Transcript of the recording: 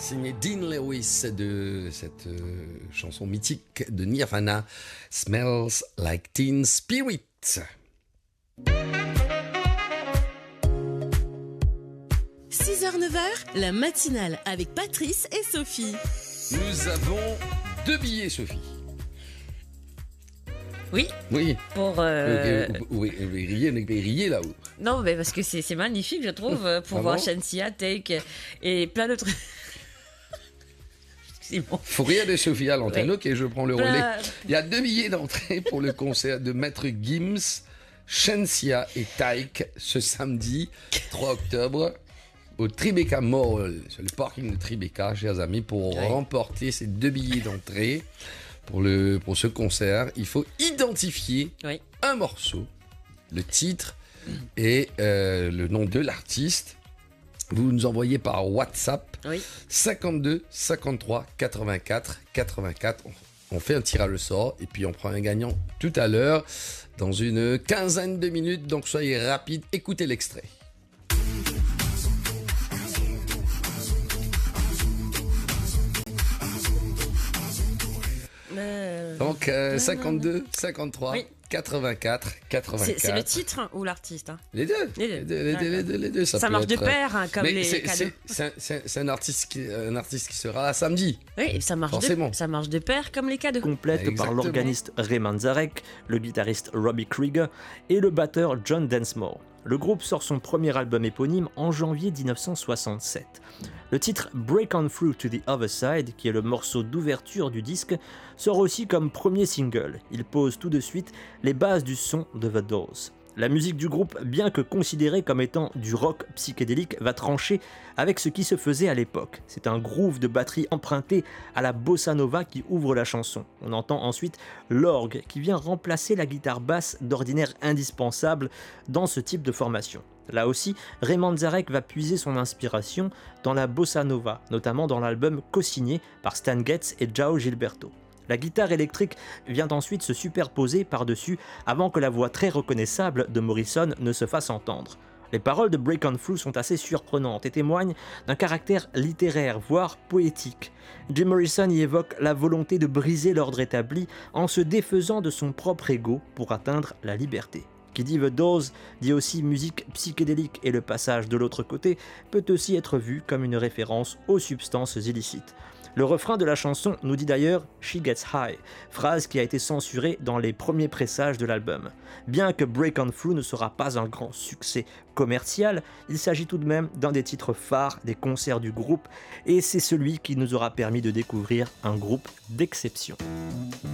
signé Dean Lewis de cette chanson mythique de Nirvana, Smells Like Teen Spirit. 6h-9h, la matinale avec Patrice et Sophie. Nous avons 2 billets, Sophie. Oui. Oui. Pour. Oui, riez là-haut. Non, mais parce que c'est magnifique, je trouve, pour voir Shensia, Take et plein d'autres. Excusez-moi. Faut rire de Sophie à l'antenne, Ouais. ok, je prends le relais. Il y a 2 billets d'entrée pour le concert de Maître Gims, Shensia et Taïk ce samedi 3 octobre au Tribeca Mall, sur le parking de Tribeca, chers amis. Pour remporter ces 2 billets d'entrée pour ce concert, il faut identifier un morceau, le titre et le nom de l'artiste. Vous nous envoyez par WhatsApp 52 53 84 84. On fait un tirage au sort et puis on prend un gagnant tout à l'heure dans une quinzaine de minutes. Donc soyez rapides, écoutez l'extrait. Donc 52 53 84 84. C'est le titre ou l'artiste, hein? Les deux. Les deux. Ça marche de pair, hein, comme les cadeaux. C'est un artiste qui sera là samedi. Oui, et ça marche de pair comme les cadeaux. Complète par l'organiste Ray Manzarek, le guitariste Robbie Krieger et le batteur John Densmore. Le groupe sort son premier album éponyme en janvier 1967. Le titre Break On Through to the Other Side, qui est le morceau d'ouverture du disque, sort aussi comme premier single. Il pose tout de suite les bases du son de The Doors. La musique du groupe, bien que considérée comme étant du rock psychédélique, va trancher avec ce qui se faisait à l'époque. C'est un groove de batterie emprunté à la bossa nova qui ouvre la chanson. On entend ensuite l'orgue qui vient remplacer la guitare basse d'ordinaire indispensable dans ce type de formation. Là aussi, Ray Manzarek va puiser son inspiration dans la bossa nova, notamment dans l'album co-signé par Stan Getz et João Gilberto. La guitare électrique vient ensuite se superposer par-dessus avant que la voix très reconnaissable de Morrison ne se fasse entendre. Les paroles de Break On Through sont assez surprenantes et témoignent d'un caractère littéraire, voire poétique. Jim Morrison y évoque la volonté de briser l'ordre établi en se défaisant de son propre ego pour atteindre la liberté. Qui dit The Doors dit aussi musique psychédélique et le passage de l'autre côté peut aussi être vu comme une référence aux substances illicites. Le refrain de la chanson nous dit d'ailleurs « She gets high », phrase qui a été censurée dans les premiers pressages de l'album. Bien que Break On Through ne sera pas un grand succès commercial, il s'agit tout de même d'un des titres phares des concerts du groupe et c'est celui qui nous aura permis de découvrir un groupe d'exception.